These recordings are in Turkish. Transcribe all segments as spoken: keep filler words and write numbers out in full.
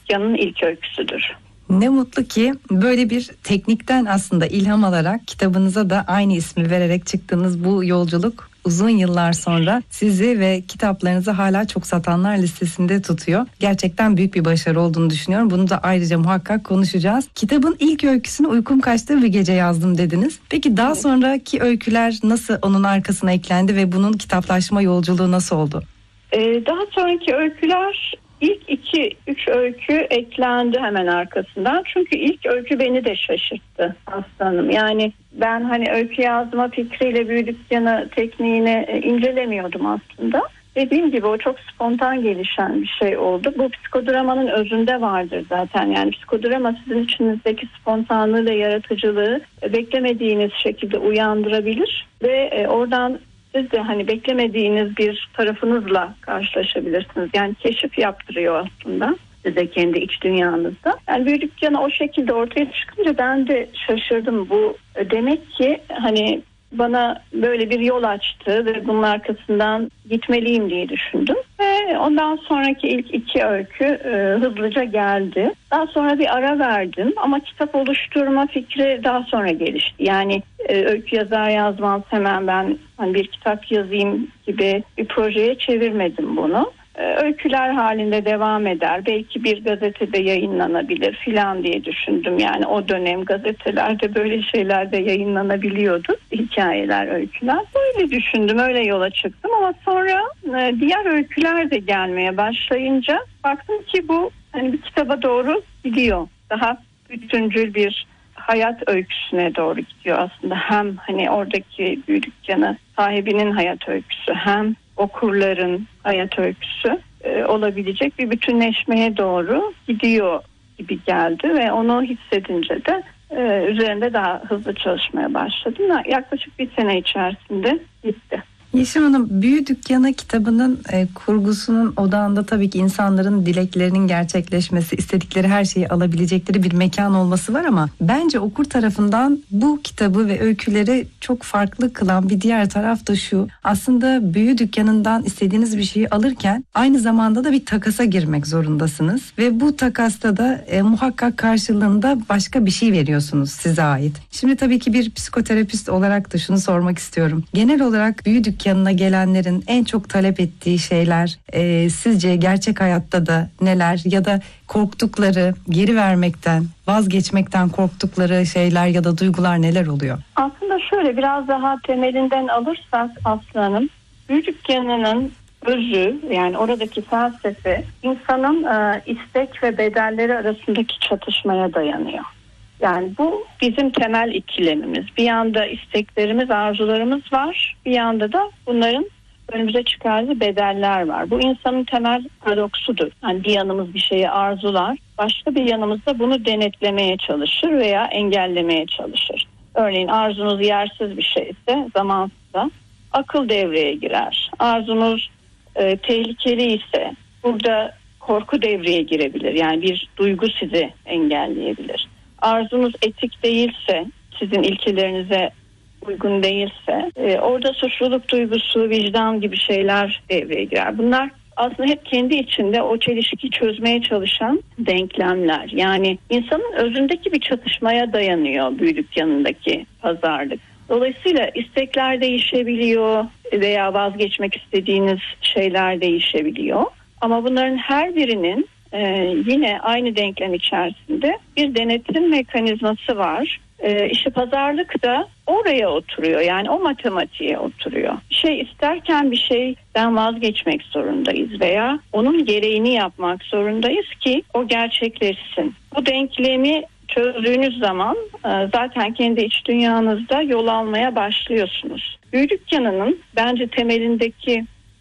Dükkanı'nın ilk öyküsüdür. Ne mutlu ki böyle bir teknikten aslında ilham alarak kitabınıza da aynı ismi vererek çıktığınız bu yolculuk uzun yıllar sonra sizi ve kitaplarınızı hala çok satanlar listesinde tutuyor. Gerçekten büyük bir başarı olduğunu düşünüyorum. Bunu da ayrıca muhakkak konuşacağız. Kitabın ilk öyküsünü uykum kaçtığı bir gece yazdım dediniz. Peki daha sonraki öyküler nasıl onun arkasına eklendi ve bunun kitaplaşma yolculuğu nasıl oldu? Ee, daha sonraki öyküler ilk iki üç öykü eklendi hemen arkasından. Çünkü ilk öykü beni de şaşırttı aslanım. Yani ben hani öykü yazma fikriyle Büyü Dükkanı tekniğini e, incelemiyordum aslında. Dediğim gibi o çok spontan gelişen bir şey oldu. Bu psikodramanın özünde vardır zaten. Yani psikodrama sizin içinizdeki spontanlığı ve yaratıcılığı e, beklemediğiniz şekilde uyandırabilir ve e, oradan siz de hani beklemediğiniz bir tarafınızla karşılaşabilirsiniz. Yani keşif yaptırıyor aslında size kendi iç dünyanızda. Yani Büyü Dükkanı o şekilde ortaya çıkınca ben de şaşırdım. Bu demek ki hani bana böyle bir yol açtı ve bunun arkasından gitmeliyim diye düşündüm. Ve ondan sonraki ilk iki öykü e, hızlıca geldi. Daha sonra bir ara verdim ama kitap oluşturma fikri daha sonra gelişti. Yani e, öykü yazar yazmaz hemen ben hani bir kitap yazayım gibi bir projeye çevirmedim bunu. Öyküler halinde devam eder. Belki bir gazetede yayınlanabilir filan diye düşündüm. Yani o dönem gazetelerde böyle şeyler de yayınlanabiliyordu. Hikayeler, öyküler. Böyle düşündüm, öyle yola çıktım ama sonra diğer öyküler de gelmeye başlayınca baktım ki bu hani bir kitaba doğru gidiyor. Daha bütüncül bir hayat öyküsüne doğru gidiyor aslında. Hem hani oradaki Büyü Dükkanı sahibinin hayat öyküsü, hem okurların hayat öyküsü e, olabilecek bir bütünleşmeye doğru gidiyor gibi geldi ve onu hissedince de e, üzerinde daha hızlı çalışmaya başladım. Yaklaşık bir sene içerisinde gitti. Yeşim Hanım, Büyü Dükkanı kitabının e, kurgusunun odağında tabii ki insanların dileklerinin gerçekleşmesi, istedikleri her şeyi alabilecekleri bir mekan olması var ama bence okur tarafından bu kitabı ve öyküleri çok farklı kılan bir diğer taraf da şu: aslında Büyü Dükkanı'ndan istediğiniz bir şeyi alırken aynı zamanda da bir takasa girmek zorundasınız ve bu takasta da e, muhakkak karşılığında başka bir şey veriyorsunuz size ait. Şimdi tabii ki bir psikoterapist olarak da şunu sormak istiyorum. Genel olarak Büyü Dükkanı yanına gelenlerin en çok talep ettiği şeyler e, sizce gerçek hayatta da neler, ya da korktukları, geri vermekten, vazgeçmekten korktukları şeyler ya da duygular neler oluyor? Aslında şöyle biraz daha temelinden alırsak Aslanım, Büyü Dükkanı'nın özü, yani oradaki felsefe insanın e, istek ve bedelleri arasındaki çatışmaya dayanıyor. Yani bu bizim temel ikilemimiz. Bir yanda isteklerimiz, arzularımız var. Bir yanda da bunların önümüze çıkardığı bedeller var. Bu insanın temel paradoksudur. Yani bir yanımız bir şeyi arzular, başka bir yanımız da bunu denetlemeye çalışır veya engellemeye çalışır. Örneğin arzunuz yersiz bir şeyse, zamansızsa akıl devreye girer. Arzunuz e, tehlikeli ise burada korku devreye girebilir. Yani bir duygu sizi engelleyebilir. Arzunuz etik değilse, sizin ilkelerinize uygun değilse, e, orada suçluluk duygusu, vicdan gibi şeyler devreye girer. Bunlar aslında hep kendi içinde o çelişkiyi çözmeye çalışan denklemler. Yani insanın özündeki bir çatışmaya dayanıyor Büyü Dükkanı'ndaki pazarlık. Dolayısıyla istekler değişebiliyor veya vazgeçmek istediğiniz şeyler değişebiliyor. Ama bunların her birinin Ee, yine aynı denklem içerisinde bir denetim mekanizması var. Ee, işte pazarlık da oraya oturuyor, yani o matematiğe oturuyor. Bir şey isterken bir şeyden vazgeçmek zorundayız veya onun gereğini yapmak zorundayız ki o gerçekleşsin. Bu denklemi çözdüğünüz zaman zaten kendi iç dünyanızda yol almaya başlıyorsunuz. Büyü Dükkanı'nın bence temelindeki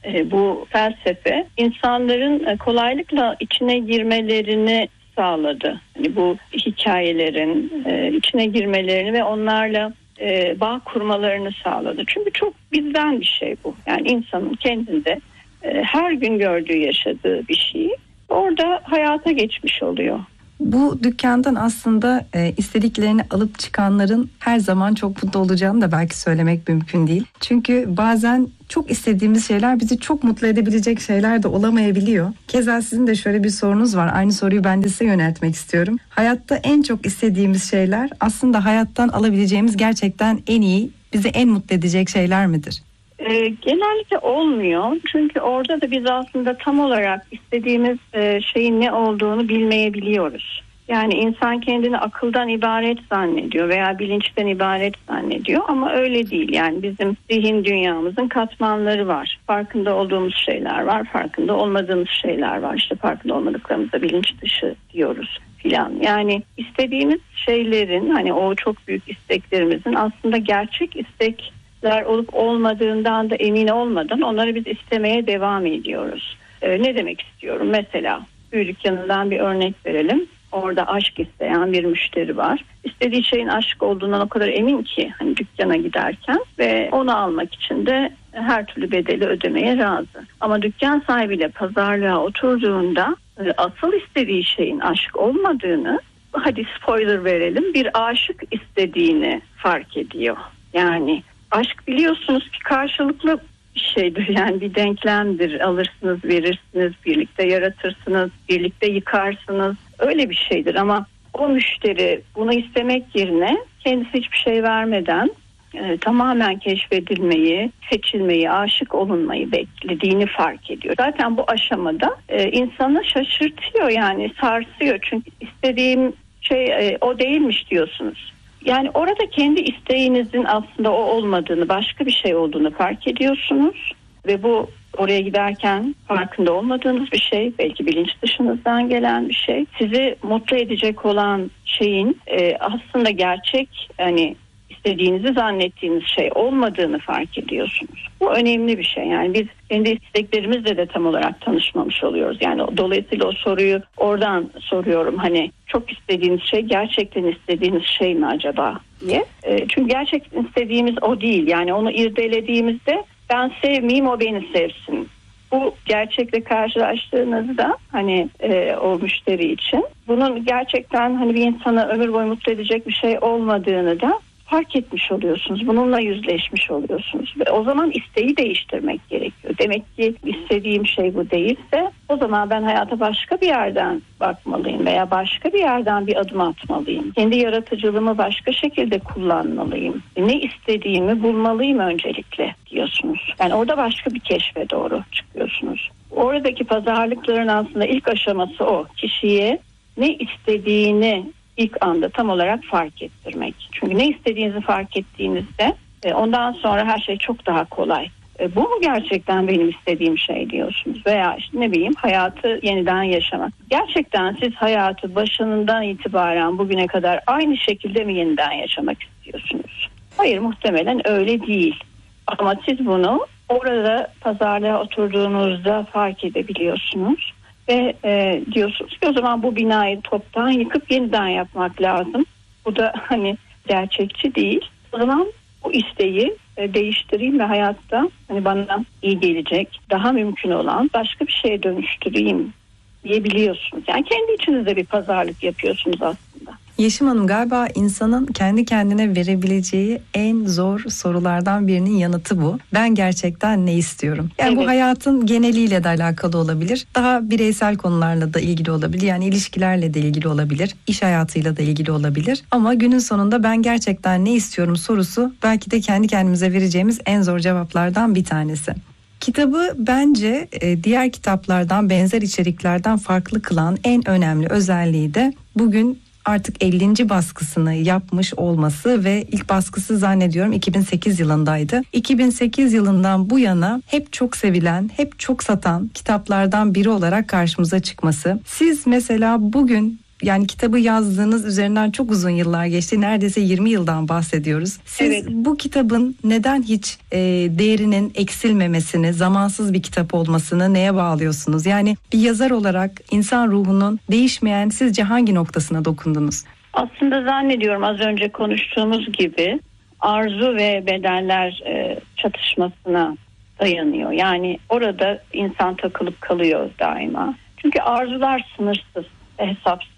bu felsefe insanların kolaylıkla içine girmelerini sağladı. Yani bu hikayelerin içine girmelerini ve onlarla bağ kurmalarını sağladı. Çünkü çok bizden bir şey bu. Yani insanın kendinde her gün gördüğü, yaşadığı bir şey orada hayata geçmiş oluyor. Bu dükkandan aslında e, istediklerini alıp çıkanların her zaman çok mutlu olacağını da belki söylemek mümkün değil. Çünkü bazen çok istediğimiz şeyler bizi çok mutlu edebilecek şeyler de olamayabiliyor. Keza sizin de şöyle bir sorunuz var. Aynı soruyu ben de size yöneltmek istiyorum. Hayatta en çok istediğimiz şeyler aslında hayattan alabileceğimiz gerçekten en iyi, bizi en mutlu edecek şeyler midir? E, genellikle olmuyor. Çünkü orada da biz aslında tam olarak istediğimiz e, şeyin ne olduğunu bilmeyebiliyoruz. Yani insan kendini akıldan ibaret zannediyor veya bilinçten ibaret zannediyor ama öyle değil. Yani bizim zihin dünyamızın katmanları var. Farkında olduğumuz şeyler var, farkında olmadığımız şeyler var. İşte farkında olmadıklarımızda bilinç dışı diyoruz filan. Yani istediğimiz şeylerin, hani o çok büyük isteklerimizin aslında gerçek istek olup olmadığından da emin olmadan onları biz istemeye devam ediyoruz. Ee, ne demek istiyorum? Mesela bir dükkanından bir örnek verelim. Orada aşk isteyen bir müşteri var. İstediği şeyin aşk olduğundan o kadar emin ki hani dükkana giderken ve onu almak için de her türlü bedeli ödemeye razı. Ama dükkan sahibiyle pazarlığa oturduğunda asıl istediği şeyin aşk olmadığını, hadi spoiler verelim, bir aşık istediğini fark ediyor. Yani aşk biliyorsunuz ki karşılıklı bir şeydir, yani bir denklemdir. Alırsınız, verirsiniz, birlikte yaratırsınız, birlikte yıkarsınız. Öyle bir şeydir ama o müşteri bunu istemek yerine kendisi hiçbir şey vermeden e, tamamen keşfedilmeyi, seçilmeyi, aşık olunmayı beklediğini fark ediyor. Zaten bu aşamada e, insanı şaşırtıyor, yani sarsıyor. Çünkü istediğim şey e, o değilmiş diyorsunuz. Yani orada kendi isteğinizin aslında o olmadığını, başka bir şey olduğunu fark ediyorsunuz ve bu oraya giderken farkında olmadığınız bir şey, belki bilinç dışınızdan gelen bir şey. Sizi mutlu edecek olan şeyin e, aslında gerçek, hani istediğinizi zannettiğiniz şey olmadığını fark ediyorsunuz. Bu önemli bir şey. Yani biz kendi isteklerimizle de tam olarak tanışmamış oluyoruz. Yani dolayısıyla o soruyu oradan soruyorum. Hani çok istediğiniz şey gerçekten istediğiniz şey mi acaba diye. E, çünkü gerçekten istediğimiz o değil. Yani onu irdelediğimizde ben sevmeyeyim, o beni sevsin. Bu gerçekle karşılaştığınızda hani e, o müşteri için bunun gerçekten hani bir insana ömür boyu mutlu edecek bir şey olmadığını da fark etmiş oluyorsunuz. Bununla yüzleşmiş oluyorsunuz. Ve o zaman isteği değiştirmek gerekiyor. Demek ki istediğim şey bu değilse o zaman ben hayata başka bir yerden bakmalıyım veya başka bir yerden bir adım atmalıyım. Kendi yaratıcılığımı başka şekilde kullanmalıyım. Ne istediğimi bulmalıyım öncelikle diyorsunuz. Yani orada başka bir keşfe doğru çıkıyorsunuz. Oradaki pazarlıkların aslında ilk aşaması o. Kişiye ne istediğini İlk anda tam olarak fark ettirmek. Çünkü ne istediğinizi fark ettiğinizde e, ondan sonra her şey çok daha kolay. E, bu mu gerçekten benim istediğim şey diyorsunuz? Veya işte ne bileyim, hayatı yeniden yaşamak. Gerçekten siz hayatı başından itibaren bugüne kadar aynı şekilde mi yeniden yaşamak istiyorsunuz? Hayır, muhtemelen öyle değil. Ama siz bunu orada pazarlığa oturduğunuzda fark edebiliyorsunuz. Ve e, diyorsunuz ki o zaman bu binayı toptan yıkıp yeniden yapmak lazım. Bu da hani gerçekçi değil. O zaman bu isteği e, değiştireyim ve hayatta hani bana iyi gelecek, daha mümkün olan başka bir şeye dönüştüreyim diyebiliyorsunuz. Yani kendi içinizde bir pazarlık yapıyorsunuz aslında. Yeşim Hanım, galiba insanın kendi kendine verebileceği en zor sorulardan birinin yanıtı bu. Ben gerçekten ne istiyorum? Yani evet. Bu hayatın geneliyle de alakalı olabilir. Daha bireysel konularla da ilgili olabilir. Yani ilişkilerle de ilgili olabilir. İş hayatıyla da ilgili olabilir. Ama günün sonunda ben gerçekten ne istiyorum sorusu belki de kendi kendimize vereceğimiz en zor cevaplardan bir tanesi. Kitabı bence diğer kitaplardan, benzer içeriklerden farklı kılan en önemli özelliği de bugün artık ellinci baskısını yapmış olması ve ilk baskısı zannediyorum iki bin sekiz yılındaydı. iki bin sekiz yılından bu yana hep çok sevilen, hep çok satan kitaplardan biri olarak karşımıza çıkması. Siz mesela bugün, yani kitabı yazdığınız üzerinden çok uzun yıllar geçti. Neredeyse yirmi yıldan bahsediyoruz. Siz evet. Bu kitabın neden hiç e, değerinin eksilmemesini, zamansız bir kitap olmasını neye bağlıyorsunuz? Yani bir yazar olarak insan ruhunun değişmeyen sizce hangi noktasına dokundunuz? Aslında zannediyorum az önce konuştuğumuz gibi arzu ve bedeller e, çatışmasına dayanıyor. Yani orada insan takılıp kalıyor daima. Çünkü arzular sınırsız, hesapsız.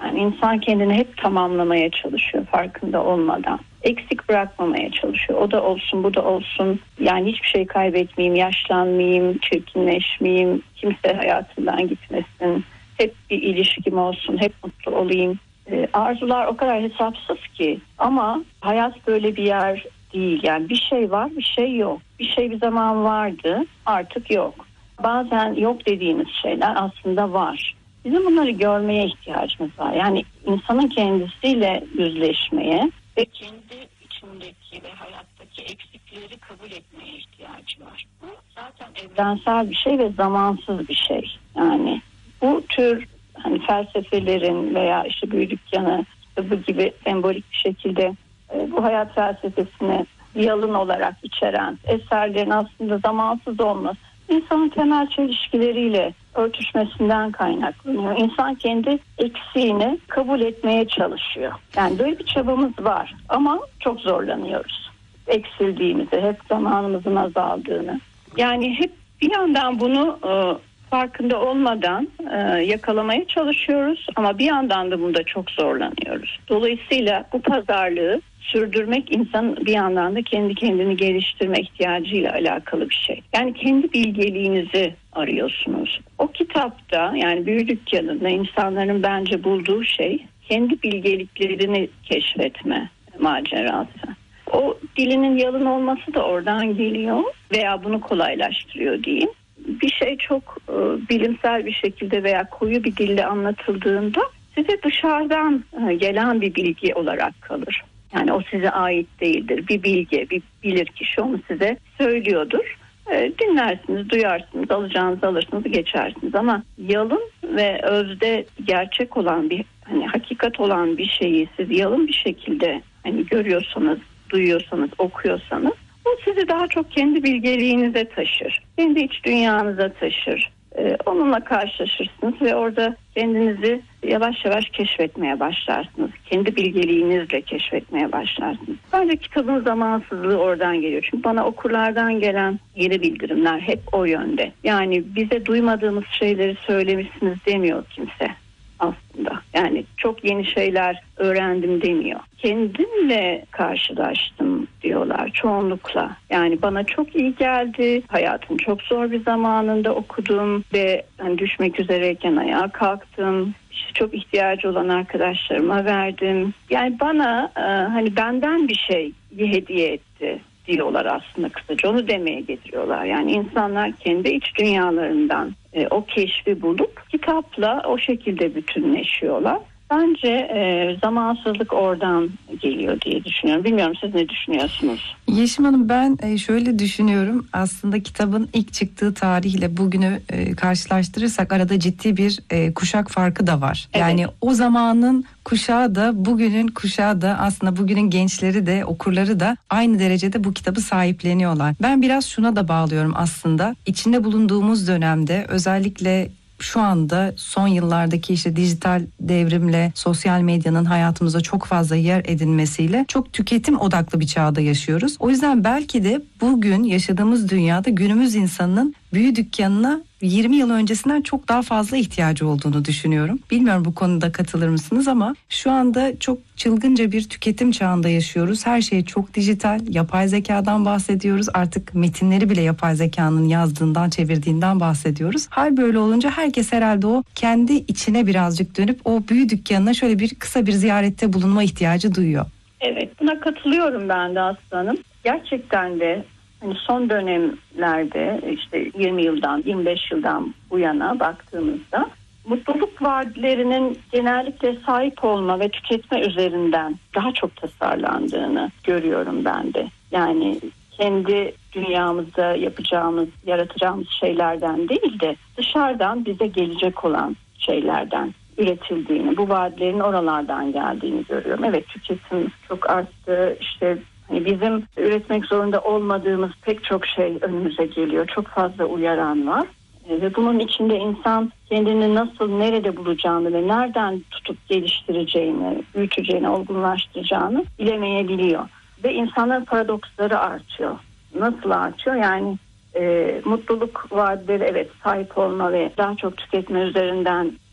Yani insan kendini hep tamamlamaya çalışıyor farkında olmadan. Eksik bırakmamaya çalışıyor. O da olsun, bu da olsun. Yani hiçbir şey kaybetmeyeyim, yaşlanmayayım, çirkinleşmeyeyim, kimse hayatımdan gitmesin. Hep bir ilişkim olsun, hep mutlu olayım. Ee, arzular o kadar hesapsız ki. Ama hayat böyle bir yer değil. Yani bir şey var, bir şey yok. Bir şey bir zaman vardı, artık yok. Bazen yok dediğimiz şeyler aslında var. Bizim bunları görmeye ihtiyacımız var. Yani insanın kendisiyle yüzleşmeye ve kendi içindeki ve hayattaki eksikleri kabul etmeye ihtiyacı var. Bu zaten evrensel bir şey ve zamansız bir şey. Yani bu tür hani felsefelerin veya işte Büyü Dükkanı kitabı gibi sembolik bir şekilde e, bu hayat felsefesini yalın olarak içeren eserlerin aslında zamansız olması İnsanın temel çelişkileriyle örtüşmesinden kaynaklanıyor. İnsan kendi eksiğini kabul etmeye çalışıyor. Yani böyle bir çabamız var ama çok zorlanıyoruz. Eksildiğimizi, hep zamanımızın azaldığını. Yani hep bir yandan bunu e, farkında olmadan e, yakalamaya çalışıyoruz ama bir yandan da bunda çok zorlanıyoruz. Dolayısıyla bu pazarlığı sürdürmek insan bir yandan da kendi kendini geliştirme ihtiyacıyla alakalı bir şey. Yani kendi bilgeliğinizi arıyorsunuz. O kitapta yani Büyü Dükkanı'nda insanların bence bulduğu şey kendi bilgeliklerini keşfetme macerası. O dilinin yalın olması da oradan geliyor veya bunu kolaylaştırıyor diyeyim. Bir şey çok e, bilimsel bir şekilde veya koyu bir dille anlatıldığında size dışarıdan e, gelen bir bilgi olarak kalır. Yani o size ait değildir. Bir bilgi, bir bilir kişi onu size söylüyordur. E, dinlersiniz, duyarsınız, alacağınızı alırsınız, geçersiniz. Ama yalın ve özde gerçek olan bir, hani hakikat olan bir şeyi siz yalın bir şekilde hani görüyorsanız, duyuyorsanız, okuyorsanız, o sizi daha çok kendi bilgeliğinize taşır. Kendi iç dünyanıza taşır. Ee, onunla karşılaşırsınız ve orada kendinizi yavaş yavaş keşfetmeye başlarsınız. Kendi bilgeliğinizle keşfetmeye başlarsınız. Bence kitabın zamansızlığı oradan geliyor. Çünkü bana okurlardan gelen geri bildirimler hep o yönde. Yani bize duymadığımız şeyleri söylemişsiniz demiyor kimse aslında. Yani çok yeni şeyler öğrendim demiyor. Kendimle karşılaştım diyorlar çoğunlukla. Yani bana çok iyi geldi. Hayatın çok zor bir zamanında okudum ve hani düşmek üzereyken ayağa kalktım. İşte çok ihtiyacı olan arkadaşlarıma verdim. Yani bana e, hani benden bir şey hediye etti diyorlar aslında kısaca. Onu demeye getiriyorlar. Yani insanlar kendi iç dünyalarından e, o keşfi bulup kitapla o şekilde bütünleşiyorlar. Bence e, zamansızlık oradan geliyor diye düşünüyorum. Bilmiyorum, siz ne düşünüyorsunuz? Yeşim Hanım, ben e, şöyle düşünüyorum. Aslında kitabın ilk çıktığı tarihle bugünü e, karşılaştırırsak arada ciddi bir e, kuşak farkı da var. Evet. Yani o zamanın kuşağı da bugünün kuşağı da aslında bugünün gençleri de okurları da aynı derecede bu kitabı sahipleniyorlar. Ben biraz şuna da bağlıyorum aslında. İçinde bulunduğumuz dönemde özellikle şu anda son yıllardaki işte dijital devrimle sosyal medyanın hayatımıza çok fazla yer edinmesiyle çok tüketim odaklı bir çağda yaşıyoruz. O yüzden belki de bugün yaşadığımız dünyada günümüz insanının Büyü Dükkanı'na yirmi yıl öncesinden çok daha fazla ihtiyacı olduğunu düşünüyorum. Bilmiyorum bu konuda katılır mısınız ama şu anda çok çılgınca bir tüketim çağında yaşıyoruz. Her şey çok dijital, yapay zekadan bahsediyoruz. Artık metinleri bile yapay zekanın yazdığından, çevirdiğinden bahsediyoruz. Hal böyle olunca herkes herhalde o kendi içine birazcık dönüp o Büyü Dükkanı'na şöyle bir kısa bir ziyarette bulunma ihtiyacı duyuyor. Evet, buna katılıyorum ben de aslanım. Gerçekten de hani son dönemlerde işte yirmi yıldan yirmi beş yıldan bu yana baktığımızda mutluluk vaatlerinin genellikle sahip olma ve tüketme üzerinden daha çok tasarlandığını görüyorum ben de. Yani kendi dünyamızda yapacağımız, yaratacağımız şeylerden değil de dışarıdan bize gelecek olan şeylerden üretildiğini, bu vaatlerin oralardan geldiğini görüyorum. Evet, tüketim çok arttı. İşte hani bizim üretmek zorunda olmadığımız pek çok şey önümüze geliyor. Çok fazla uyaran var. Ve bunun içinde insan kendini nasıl, nerede bulacağını ve nereden tutup geliştireceğini, büyüteceğini, olgunlaştıracağını bilemeyebiliyor. Ve insanların paradoksları artıyor. Nasıl artıyor? Yani e, mutluluk vaatleri, evet, sahip olma ve daha çok tüketme üzerinden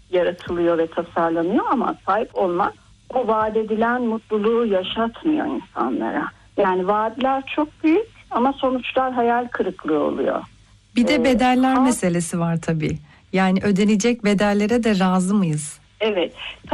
yaratılıyor ve tasarlanıyor ama sahip olmak o vaat edilen mutluluğu yaşatmıyor insanlara. Yani vaatler çok büyük ama sonuçlar hayal kırıklığı oluyor. Bir de Ee, bedeller halk, meselesi var tabii. Yani ödenecek bedellere de razı mıyız? Evet.